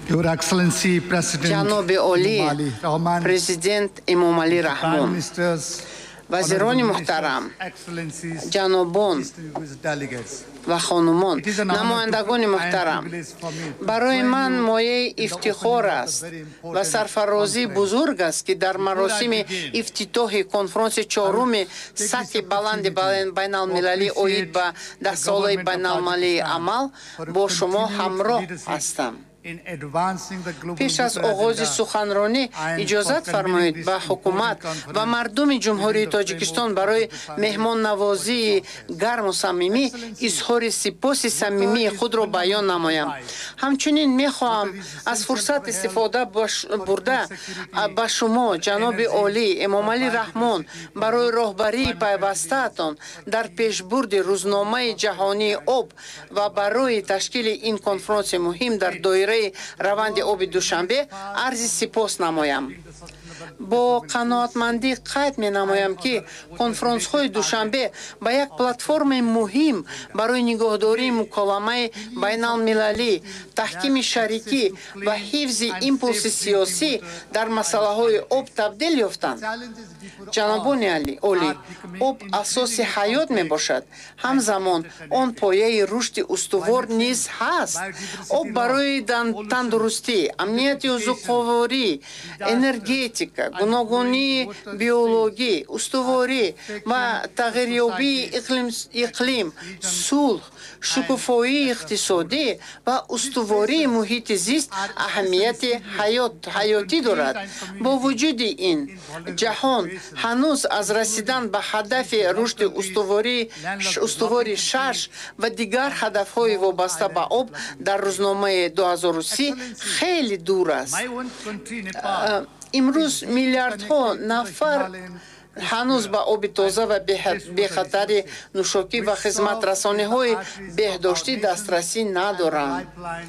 Your Excellency President ҷаноби олӣ президент Эмомалӣ Раҳмон, вазирони муҳтарам, ҷанобон ва хонумон, намояндагони муҳтарам, барои ман мояи ифтихор аст ва сарфарозии бузург аст, ки дар маросими ифтитоҳи конфронси чоруми сатҳи баланди байналмилалӣ оид ба 10 солаи байналмилалии амал бо шумо ҳамроҳ ҳастам. пеш аз оғози суханронӣ иҷозат фармоед ба ҳукумат ва мардуми ҷумҳурии Тоҷикистон барои меҳмоннавозии гарму самимӣ изҳори сипоси самимии худро баён намоям. ҳамчунин мехоҳам аз фурсат истифода бурда ба шумо, ҷаноби олӣ Эмомалӣ Раҳмон, барои роҳбарии пайвастаатон дар пешбурди рӯзномаи ҷаҳонии об ва барои ташкили ин конфронси муҳим дар доираи раванди оби Душанбе арзи сипос намоям. бо қаноатмандӣ қайд менамоям, ки конфронсҳои Душанбе ба як платформаи муҳим барои нигоҳдории муколамаи байналмилалӣ, таҳкими шарикӣ ва ҳифзи импулси сиёсӣ дар масъалаҳои об табдил ёфтанд. ҷанобони олӣ, об асоси ҳаёт мебошад, ҳамзамон он пояи рушди устувор низ ҳаст. об барои тандурустӣ, амнияти узуқоворӣ, энергетика, гуногунии биологӣ, устуворӣ ва тағйирёбии иқлим, сулҳ, шукуфоии иқтисодӣ ва устувории муҳити зист аҳамияти ҳаётӣ дорад. бо вуҷуди ин, ҷаҳон ҳанӯз аз расидан ба ҳадафи рушди устувори 6 ва дигар ҳадафҳои вобаста ба об дар рӯзномаи 2030 хеле дур аст. имрӯз миллиардҳо нафар ҳанӯз ба оби тоза ва бехатари нӯшокӣ ва хизматрасониҳои беҳдоштӣ дастрасӣ надоранд.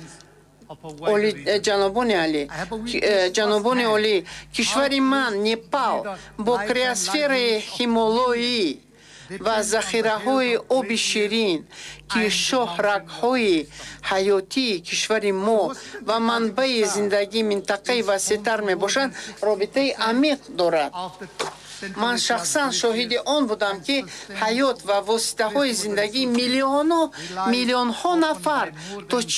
ҷанобони олӣ, кишвари ман Непал бо криосфераи ҳимолоӣ ва захираҳои оби ширин, ки шоҳрагҳои ҳаётии кишвари мо ва манбаи зиндагии минтақаи васеътар мебошанд, робитаи амиқ дорад. ман шахсан шоҳиди он будам, ки ҳаёт ва воситаҳои зиндагии миллионҳо нафар то